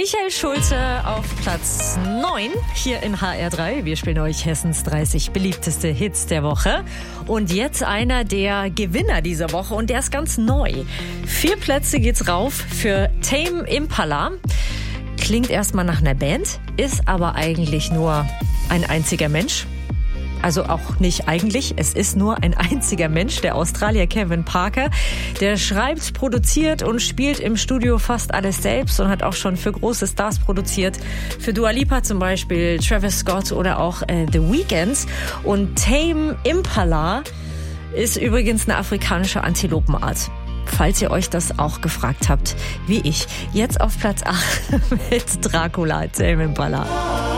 Michael Schulze auf Platz 9 hier in HR3. Wir spielen euch Hessens 30 beliebteste Hits der Woche. Und jetzt einer der Gewinner dieser Woche und der ist ganz neu. 4 Plätze geht's rauf für Tame Impala. Klingt erstmal nach einer Band, ist aber eigentlich nur ein einziger Mensch. Also auch nicht eigentlich, es ist nur ein einziger Mensch, der Australier Kevin Parker. Der schreibt, produziert und spielt im Studio fast alles selbst und hat auch schon für große Stars produziert. Für Dua Lipa zum Beispiel, Travis Scott oder auch The Weeknd. Und Tame Impala ist übrigens eine afrikanische Antilopenart. Falls ihr euch das auch gefragt habt, wie ich. Jetzt auf Platz 8 mit Dracula, Tame Impala.